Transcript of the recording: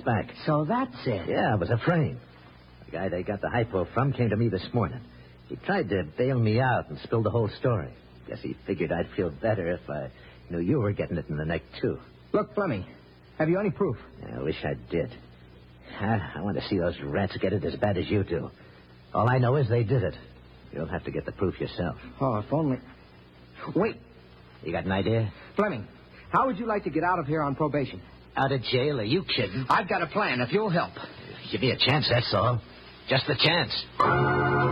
back. So that's it. Yeah, it was a frame. The guy they got the hypo from came to me this morning. He tried to bail me out and spilled the whole story. Guess he figured I'd feel better if I knew you were getting it in the neck, too. Look, Fleming, have you any proof? I wish I did. I want to see those rats get it as bad as you do. All I know is they did it. You'll have to get the proof yourself. Oh, if only... Wait. You got an idea? Fleming, how would you like to get out of here on probation? Out of jail? Are you kidding? I've got a plan, if you'll help. Give me a chance, that's all. Just a chance.